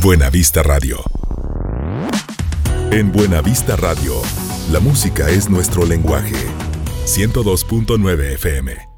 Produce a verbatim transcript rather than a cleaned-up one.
Buena Vista Radio. En Buena Vista Radio, la música es nuestro lenguaje. ciento dos punto nueve F M.